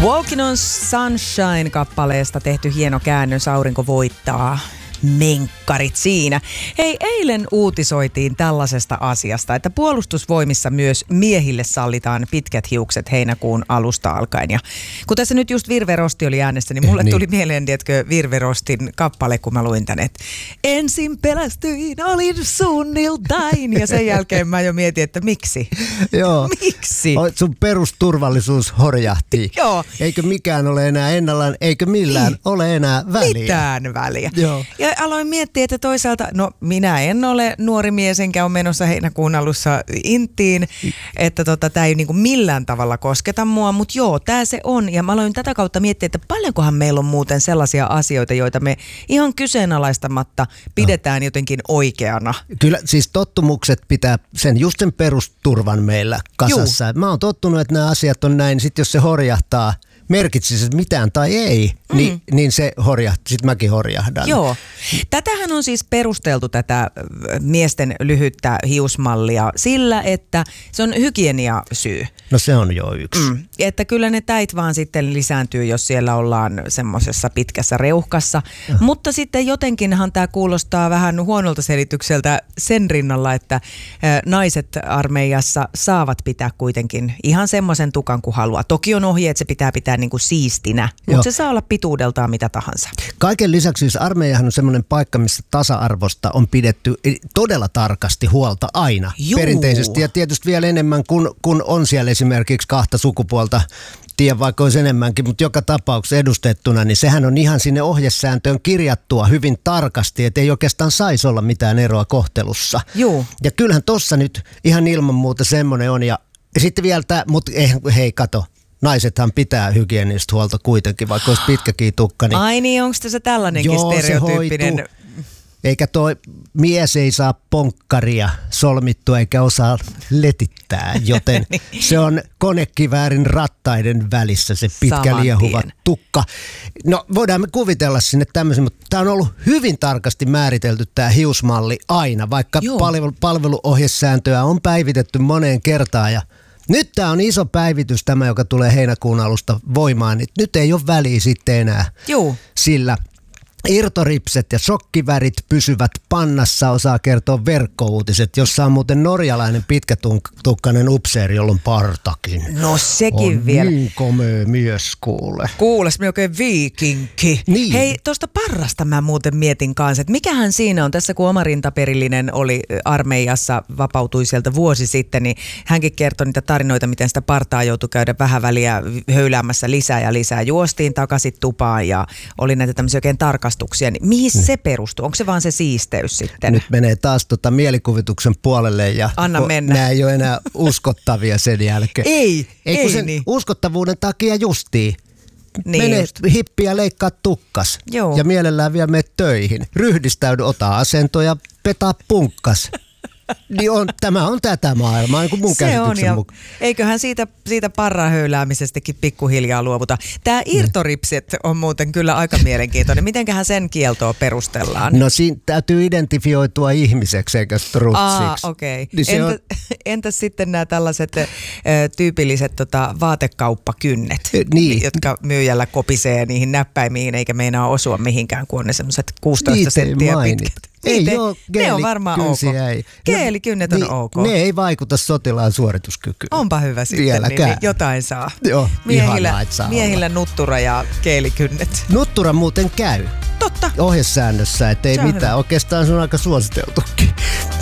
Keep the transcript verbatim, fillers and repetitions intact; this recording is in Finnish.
Walking on Sunshine-kappaleesta tehty hieno käännös, aurinko voittaa. Menkkarit siinä. Hei, eilen uutisoitiin tällaisesta asiasta, että puolustusvoimissa myös miehille sallitaan pitkät hiukset heinäkuun alusta alkaen. Ja kun tässä nyt just Virve Rosti oli äänessä, niin mulle niin. tuli mieleen, tiedätkö, Virve Rostin kappale, kun mä luin tän, että ensin pelästyin, olin suunniltain. Ja sen jälkeen mä jo mietin, että miksi? Joo. Miksi? Sun perusturvallisuus horjahtii. Joo. Eikö mikään ole enää ennallaan, eikö millään Ei. ole enää väliä. Mitään väliä. Joo. Ja aloin miettiä, että toisaalta, no minä en ole nuori mies, enkä ole menossa heinäkuun alussa inttiin, että tota, tämä ei niinku millään tavalla kosketa mua, mutta joo, tämä se on. Ja mä aloin tätä kautta miettiä, että paljonkohan meillä on muuten sellaisia asioita, joita me ihan kyseenalaistamatta pidetään no. jotenkin oikeana. Kyllä, siis tottumukset pitää sen just sen perusturvan meillä kasassa. Juu. Mä oon tottunut, että nämä asiat on näin, sitten jos se horjahtaa, merkitsisi mitään tai ei, mm. niin, niin se horjahtaa, sitten mäkin horjahdan. Joo. Tätähän on siis perusteltu tätä miesten lyhyttä hiusmallia sillä, että se on hygieniasyy. No se on jo yksi. Mm. Että kyllä ne täit vaan sitten lisääntyy, jos siellä ollaan semmoisessa pitkässä reuhkassa. Ja. Mutta sitten jotenkinhan tämä kuulostaa vähän huonolta selitykseltä sen rinnalla, että naiset armeijassa saavat pitää kuitenkin ihan semmoisen tukan kuin haluaa. Toki on ohje, että se pitää pitää niin kuin siistinä, mutta se saa olla pituudeltaan mitä tahansa. Kaiken lisäksi siis armeijahan on semmoinen paikka, missä tasa-arvosta on pidetty todella tarkasti huolta aina. Juu. Perinteisesti ja tietysti vielä enemmän kuin kun on siellä esimerkiksi kahta sukupuolta, tiedän vaikka olisi enemmänkin, mutta joka tapauksessa edustettuna, niin sehän on ihan sinne ohjesääntöön kirjattua hyvin tarkasti, että ei oikeastaan saisi olla mitään eroa kohtelussa. Juu. Ja kyllähän tossa nyt ihan ilman muuta semmoinen on ja, ja sitten vielä tämä, mutta hei kato. Naisethan pitää hygienistä huolta kuitenkin, vaikka olisi pitkäkin tukka. Niin ai niin, onko tässä tällainenkin joo, stereotyyppinen? Eikä toi mies ei saa ponkkaria solmittua eikä osaa letittää, joten niin. se on konekiväärin rattaiden välissä se pitkä Saman liehuva tien. tukka. No voidaan me kuvitella sinne tämmöisen, mutta tämä on ollut hyvin tarkasti määritelty tämä hiusmalli aina, vaikka palvelu, palveluohjesääntöä on päivitetty moneen kertaan ja nyt tämä on iso päivitys tämä, joka tulee heinäkuun alusta voimaan. Nyt ei ole väliä sitten enää, Juu. sillä irtoripset ja shokkivärit pysyvät pannassa, osaa kertoa verkkouutiset, jossa on muuten norjalainen pitkätukkainen upseeri, jolla on partakin. No sekin on vielä. niin komea mies kuule. Kuules, me oikein viikinki. Niin. Hei, tuosta parrasta mä muuten mietin kanssa, että mikähän siinä on tässä, kun oma rintaperillinen oli armeijassa, vapautui sieltä vuosi sitten, niin hänkin kertoi niitä tarinoita, miten sitä partaa joutui käydä vähän väliä höyläämässä lisää ja lisää. Juostiin takaisin tupaan ja oli näitä tämmöisiä oikein tarkastuksia. Niin mihin mm. se perustuu? Onko se vaan se siisteys sitten? Nyt menee taas tota mielikuvituksen puolelle ja Anna mennä. Nämä ei ole enää uskottavia sen jälkeen. Ei, ei, ei sen niin. uskottavuuden takia justiin. Niin mene just. hippiä, leikkaa tukkas. Joo. Ja mielellään vielä mene töihin. Ryhdistäydy, ota asento ja petaa punkkas. Niin on, tämä on tätä maailmaa, niin kuin mun se käsityksen on, mukaan. Eiköhän siitä, siitä parrahöyläämisestäkin pikkuhiljaa luovuta. Tämä irtoripset on muuten kyllä aika mielenkiintoinen. Mitenköhän sen kieltoa perustellaan? No siinä täytyy identifioitua ihmiseksi eikä strutsiksi. Aa, okei. Okay. Niin Entä, on... entäs sitten nämä tällaiset ö, tyypilliset tota, vaatekauppakynnet, niin. jotka myyjällä kopisee niihin näppäimiin eikä meinaa osua mihinkään, kun on ne semmoiset kuusitoista Niitä senttiä pitkät. Ei Niite, ole ne on varmaan ok. Ei. Geelikynnet on niin, ok. Ne ei vaikuta sotilaan suorituskykyyn. Onpa hyvä sitten, niin, niin jotain saa. Joo, miehillä, ihanaa, saa miehillä nuttura ja geelikynnet. Nuttura muuten käy. Totta. Ohjesäännössä, ettei mitään. Hyvä. Oikeastaan se on aika suositeltukin.